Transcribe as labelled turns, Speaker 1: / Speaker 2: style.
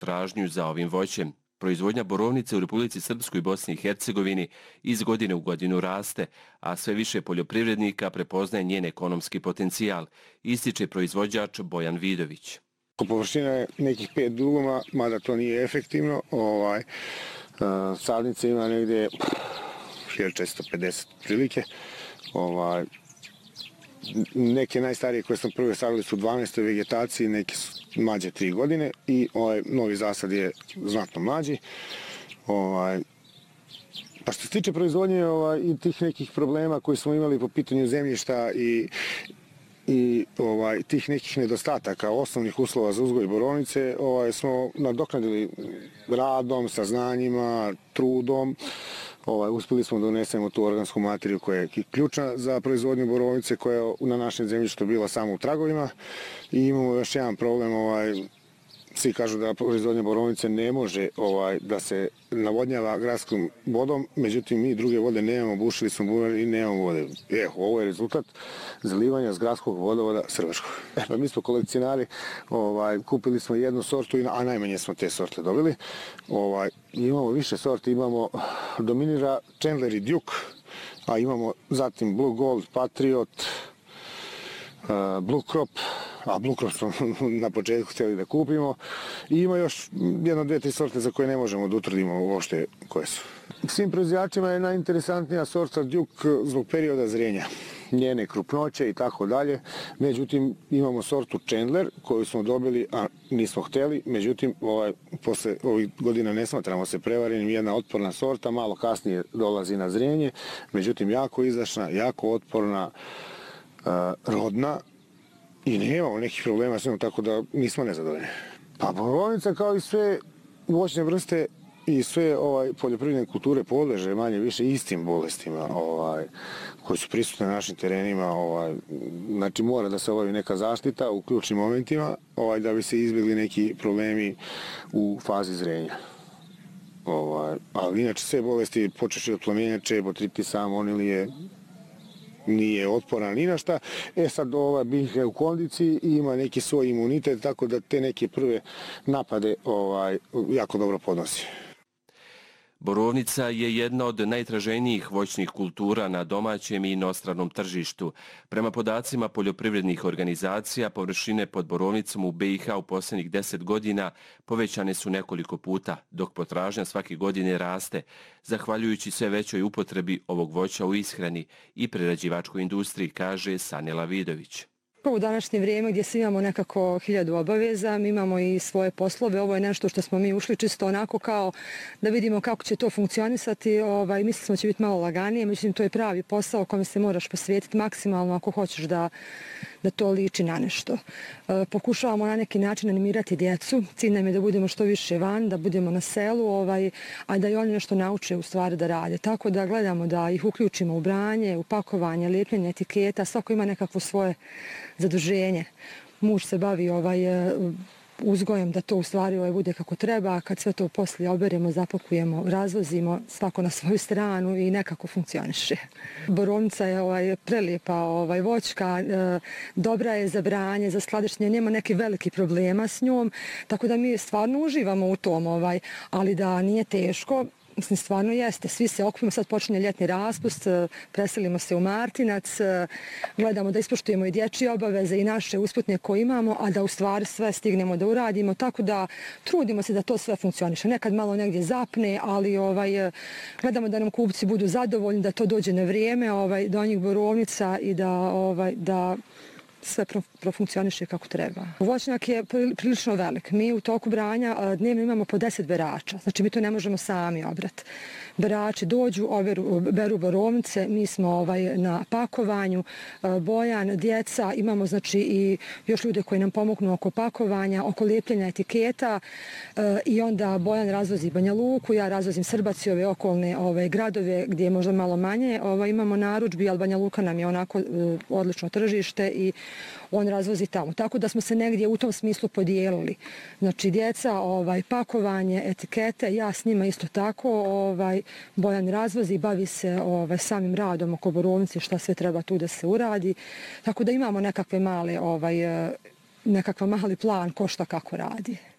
Speaker 1: tražnju za ovim voćem. Proizvodnja borovnice u Republici Srpskoj i Bosni i Hercegovini iz godine u godinu raste, a sve više poljoprivrednika prepoznaje njen ekonomski potencijal, ističe proizvođač Bojan Vidović.
Speaker 2: Površina je nekih 5 dugoma, mada to nije efektivno. Sadnice ima negdje 1450 prilike. Neke najstarije koje smo prve sadili su u 12. vegetaciji, neke su mlađe 3 godine i novi zasad je znatno mlađi. Pa što se tiče proizvodnje i tih nekih problema koji smo imali po pitanju zemljišta i tih nekih nedostataka osnovnih uslova za uzgoj borovnice smo nadoknadili radom, saznanjima, trudom. Uspjeli smo da donesemo tu organsku materiju koja je ključna za proizvodnju borovnice koja je na našem zemljištu bila samo u tragovima i imamo još jedan problem. Svi kažu da proizvodnja borovnice ne može da se navodnjava gradskom vodom, međutim mi druge vode nemamo, bušili smo bunari i nemamo vode. Ovo je rezultat zalivanja s gradskog vodovoda Srbačkog. Mi smo kolekcionari, kupili smo jednu sortu, a najmanje smo te sorte dobili. Imamo više sorti, dominira Chandler i Duke, a imamo zatim Blue Gold, Patriot, Blue Crop, a Blue Crop smo na početku htjeli da kupimo. I ima još jedno, 2-3 sorte za koje ne možemo da utvrdimo uopšte koje su. Svim proizvođačima je najinteresantnija sorta Duke zbog perioda zrenja, njene krupnoće i tako dalje. Međutim, imamo sortu Chandler koju smo dobili, a nismo htjeli. Međutim, posle ovih godina ne smatramo se prevarenim, jedna otporna sorta, malo kasnije dolazi na zrenje. Međutim, jako izdašna, jako otporna, rodna i nemamo nekih problema s njom, tako da nismo nezadovoljni. Pa borovnica kao i sve voćne vrste i sve poljoprivredne kulture podleže manje više istim bolestima koji su prisutne na našim terenima. Znači mora da se obavi neka zaštita u ključnim momentima da bi se izbjegli neki problemi u fazi zrenja. Ali inače sve bolesti, počeši od plamenjače, botritisa, amonilije, nije otporan ni na šta. Sad ova biljka je u kondiciji i ima neki svoj imunitet, tako da te neke prve napade jako dobro podnosi.
Speaker 1: Borovnica je jedna od najtraženijih voćnih kultura na domaćem i inostranom tržištu. Prema podacima poljoprivrednih organizacija, površine pod borovnicom u BiH u posljednjih 10 godina povećane su nekoliko puta, dok potražnja svake godine raste, zahvaljujući sve većoj upotrebi ovog voća u ishrani i prerađivačkoj industriji, kaže Sanela Vidović.
Speaker 3: U današnje vrijeme gdje svi imamo nekako 1000 obaveza, mi imamo i svoje poslove, ovo je nešto što smo mi ušli čisto onako kao da vidimo kako će to funkcionisati, mislili smo će biti malo laganije, međutim to je pravi posao kome se moraš posvetiti maksimalno ako hoćeš da to liči na nešto. Pokušavamo na neki način animirati djecu, cilj nam je da budemo što više van, da budemo na selu, a da i oni nešto nauče u stvari da rade. Tako da gledamo da ih uključimo u branje, u pakovanje, lijepljenje etiketa, svako ima nekakvo svoje zaduženje. Muž se bavi uzgojem da to u stvari bude kako treba, kad sve to poslije oberemo, zapakujemo, razvozimo svako na svoju stranu i nekako funkcioniše. Borovnica je prelijepa voćka, dobra je za branje, za skladištenje, nema neki veliki problema s njom, tako da mi stvarno uživamo u tom, ali da nije teško. Mislim, stvarno jeste. Svi se okupimo, sad počinje ljetni raspust, preselimo se u Martinac, gledamo da ispoštujemo i dječje obaveze i naše usputnje koje imamo, a da u stvari sve stignemo da uradimo, tako da trudimo se da to sve funkcioniše. Nekad malo negdje zapne, ali gledamo da nam kupci budu zadovoljni, da to dođe na vrijeme, do njih borovnica i da sve profunkcioniše kako treba. Voćnjak je prilično velik. Mi u toku branja dnevno imamo po 10 berača. Znači mi to ne možemo sami obrati. Berači dođu, beru borovnice, mi smo na pakovanju, Bojan, djeca, imamo znači i još ljude koji nam pomognu oko pakovanja, oko lijepljenja etiketa i onda Bojan razvozi Banja Luku, ja razvozim Srbac i ove okolne gradove gdje je možda malo manje. Imamo narudžbi, ali Banja Luka nam je onako odlično tržište i on razvozi tamo. Tako da smo se negdje u tom smislu podijelili. Znači djeca, pakovanje, etikete, ja s njima isto tako, Bojan razvozi, bavi se samim radom oko borovnice, šta sve treba tu da se uradi. Tako da imamo nekakve mali plan ko šta kako radi.